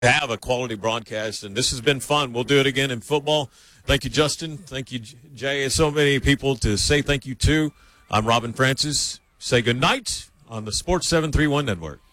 have a quality broadcast, and this has been fun. We'll do it again in football. Thank you, Justin. Thank you, Jay. So many people to say thank you to. I'm Robin Francis. Say good night on the Sports 731 Network.